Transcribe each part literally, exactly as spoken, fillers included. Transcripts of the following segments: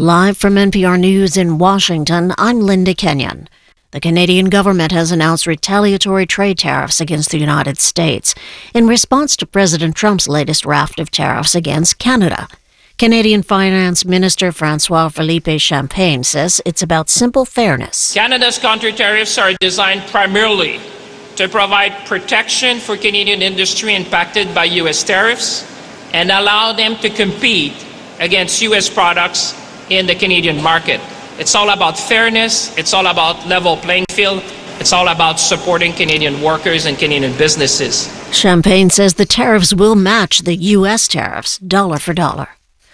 Live from N P R News in Washington, I'm Linda Kenyon. The Canadian government has announced retaliatory trade tariffs against the United States in response to President Trump's latest raft of tariffs against Canada. Canadian Finance Minister François-Philippe Champagne says it's about simple fairness. Canada's counter-tariffs are designed primarily to provide protection for Canadian industry impacted by U S tariffs and allow them to compete against U S products in the Canadian market. It's all about fairness, it's all about level playing field, it's all about supporting Canadian workers and Canadian businesses. Champagne says the tariffs will match the U S tariffs, dollar for dollar.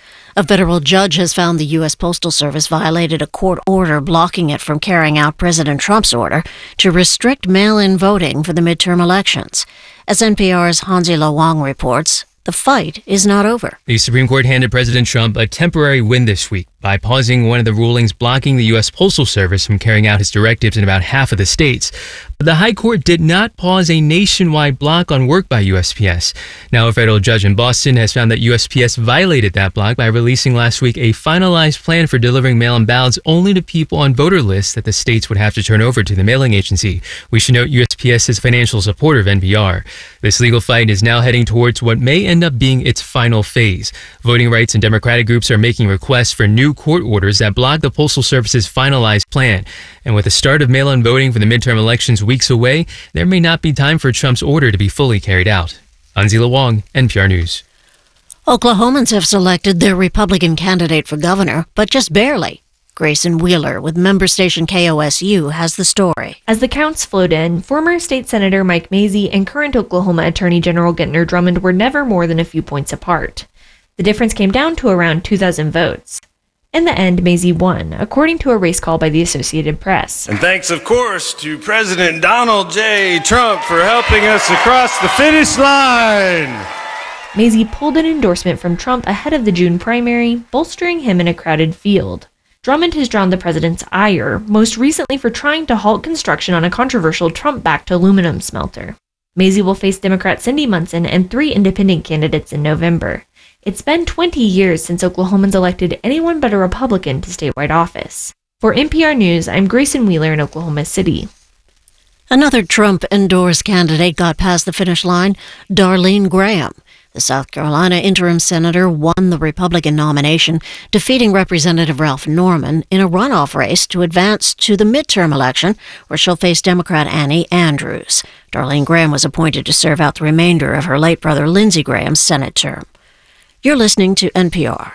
A federal judge has found the U S Postal Service violated a court order blocking it from carrying out President Trump's order to restrict mail-in voting for the midterm elections. As N P R's Hansi-Lo Wang reports, the fight is not over. The Supreme Court handed President Trump a temporary win this week by pausing one of the rulings blocking the U S Postal Service from carrying out his directives in about half of the states. But the High Court did not pause a nationwide block on work by U S P S. Now, a federal judge in Boston has found that U S P S violated that block by releasing last week a finalized plan for delivering mail-in ballots only to people on voter lists that the states would have to turn over to the mailing agency. We should note U S P S is a financial supporter of N P R. This legal fight is now heading towards what may end up being its final phase. Voting rights and Democratic groups are making requests for new court orders that block the Postal Service's finalized plan. And with the start of mail-in voting for the midterm elections weeks away, there may not be time for Trump's order to be fully carried out. Hansi-Lo Wang, N P R News. Oklahomans have selected their Republican candidate for governor, but just barely. Grayson Wheeler with member station K O S U has the story. As the counts flowed in, former state senator Mike Mazzei and current Oklahoma Attorney General Gentner Drummond were never more than a few points apart. The difference came down to around two thousand votes. In the end, Mazzei won, according to a race call by the Associated Press. And thanks, of course, to President Donald J. Trump for helping us across the finish line. Mazzei pulled an endorsement from Trump ahead of the June primary, bolstering him in a crowded field. Drummond has drawn the president's ire, most recently for trying to halt construction on a controversial Trump-backed aluminum smelter. Mazzei will face Democrat Cindy Munson and three independent candidates in November. It's been twenty years since Oklahomans elected anyone but a Republican to statewide office. For N P R News, I'm Grayson Wheeler in Oklahoma City. Another Trump-endorsed candidate got past the finish line, Darlene Graham. The South Carolina interim senator won the Republican nomination, defeating Representative Ralph Norman in a runoff race to advance to the midterm election, where she'll face Democrat Annie Andrews. Darlene Graham was appointed to serve out the remainder of her late brother Lindsey Graham's Senate term. You're listening to N P R.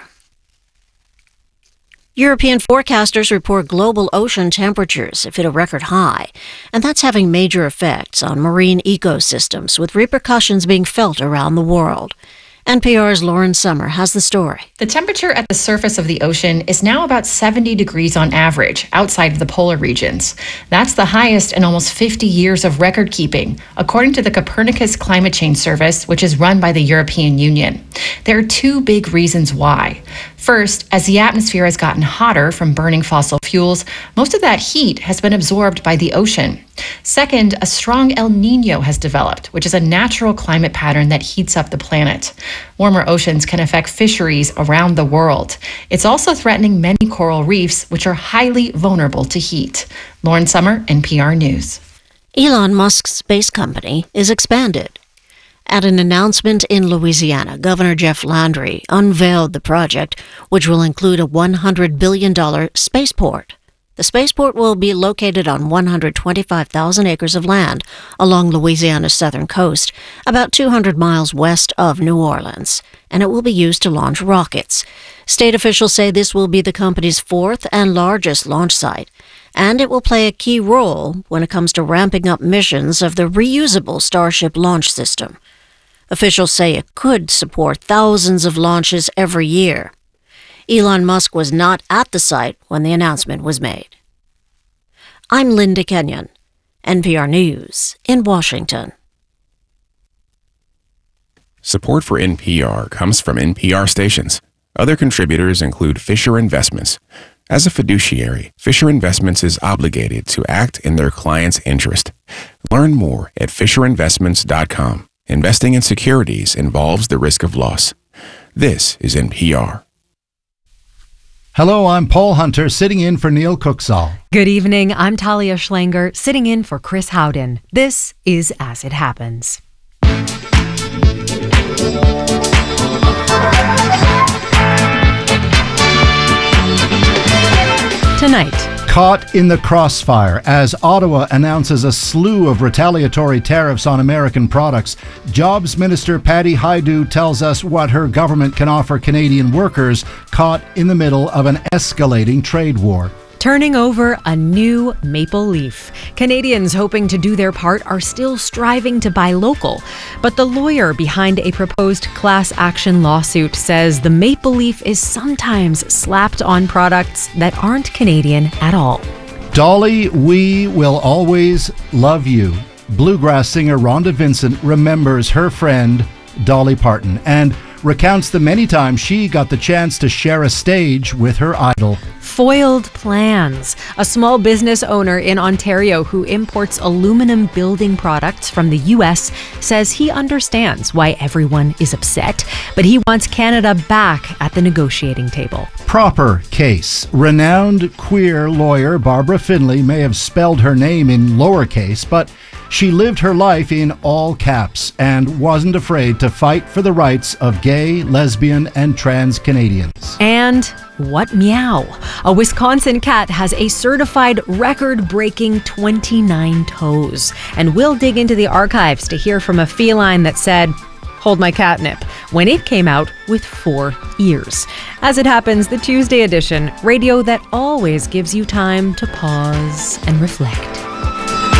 European forecasters report global ocean temperatures have hit a record high, and that's having major effects on marine ecosystems, with repercussions being felt around the world. N P R's Lauren Sommer has the story. The temperature at the surface of the ocean is now about seventy degrees on average outside of the polar regions. That's the highest in almost fifty years of record keeping, according to the Copernicus Climate Change Service, which is run by the European Union. There are two big reasons why. First, as the atmosphere has gotten hotter from burning fossil fuels, most of that heat has been absorbed by the ocean. Second, a strong El Niño has developed, which is a natural climate pattern that heats up the planet. Warmer oceans can affect fisheries around the world. It's also threatening many coral reefs, which are highly vulnerable to heat. Lauren Sommer, N P R News. Elon Musk's space company is expanded. At an announcement in Louisiana, Governor Jeff Landry unveiled the project, which will include a one hundred billion dollars spaceport. The spaceport will be located on one hundred twenty-five thousand acres of land along Louisiana's southern coast, about two hundred miles west of New Orleans, and it will be used to launch rockets. State officials say this will be the company's fourth and largest launch site, and it will play a key role when it comes to ramping up missions of the reusable Starship launch system. Officials say it could support thousands of launches every year. Elon Musk was not at the site when the announcement was made. I'm Linda Kenyon, N P R News in Washington. Support for N P R comes from N P R stations. Other contributors include Fisher Investments. As a fiduciary, Fisher Investments is obligated to act in their client's interest. Learn more at fisher investments dot com. Investing in securities involves the risk of loss. This is N P R. Hello, I'm Paul Hunter, sitting in for Neil Cooksall. Good evening, I'm Talia Schlanger, sitting in for Chris Howden. This is As It Happens. Tonight, caught in the crossfire as Ottawa announces a slew of retaliatory tariffs on American products. Jobs Minister Patty Hajdu tells us what her government can offer Canadian workers caught in the middle of an escalating trade war. turning over a new maple leaf. Canadians hoping to do their part are still striving to buy local, but the lawyer behind a proposed class action lawsuit says the maple leaf is sometimes slapped on products that aren't Canadian at all. Dolly, we will always love you. Bluegrass singer Rhonda Vincent remembers her friend Dolly Parton and recounts the many times she got the chance to share a stage with her idol. Foiled Plans, a small business owner in Ontario who imports aluminum building products from the U S, says he understands why everyone is upset, but he wants Canada back at the negotiating table. Proper Case. Renowned queer lawyer Barbara Finlay may have spelled her name in lowercase, but she lived her life in all caps and wasn't afraid to fight for the rights of gay, lesbian, and trans Canadians. And what meow? A Wisconsin cat has a certified record-breaking twenty-nine toes. And we'll dig into the archives to hear from a feline that said, "Hold my catnip," when it came out with four ears. As it happens, the Tuesday edition, radio that always gives you time to pause and reflect.